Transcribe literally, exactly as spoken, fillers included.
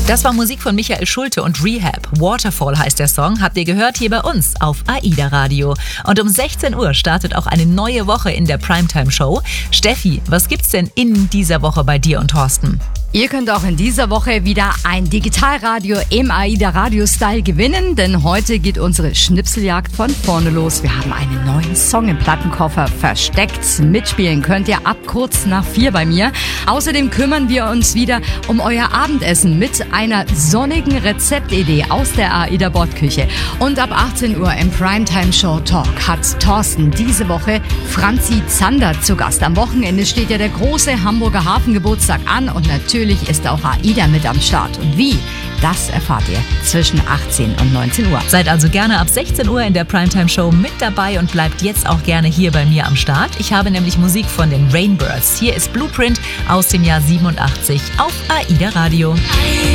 Das war Musik von Michael Schulte und Rehab. Waterfall heißt der Song, habt ihr gehört hier bei uns auf AIDA Radio. Und um sechzehn Uhr startet auch eine neue Woche in der Primetime-Show. Steffi, was gibt's denn in dieser Woche bei dir und Thorsten? Ihr könnt auch in dieser Woche wieder ein Digitalradio im AIDA Radio-Style gewinnen, denn heute geht unsere Schnipseljagd von vorne los. Wir haben einen neuen Song im Plattenkoffer versteckt. Mitspielen könnt ihr ab kurz nach vier bei mir. Außerdem kümmern wir uns wieder um euer Abendessen mit einer sonnigen Rezeptidee aus der AIDA-Bordküche. Und ab achtzehn Uhr im Primetime Show Talk hat Thorsten diese Woche Franzi Zander zu Gast. Am Wochenende steht ja der große Hamburger Hafengeburtstag an und natürlich ist auch AIDA mit am Start. Und wie? Das erfahrt ihr zwischen achtzehn und neunzehn Uhr. Seid also gerne ab sechzehn Uhr in der Primetime-Show mit dabei und bleibt jetzt auch gerne hier bei mir am Start. Ich habe nämlich Musik von den Rainbirds. Hier ist Blueprint aus dem Jahr siebenundachtzig auf AIDA Radio.